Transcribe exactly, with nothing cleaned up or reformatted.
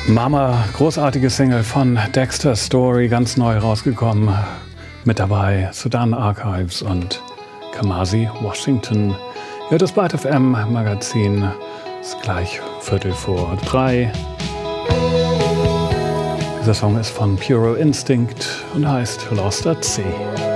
Mama, großartige Single von Dexter Story, ganz neu rausgekommen. Mit dabei Sudan Archives und Kamasi Washington. Ja, das Byte F M Magazin ist gleich Viertel vor drei. Dieser Song ist von Puro Instinct und heißt Lost at Sea.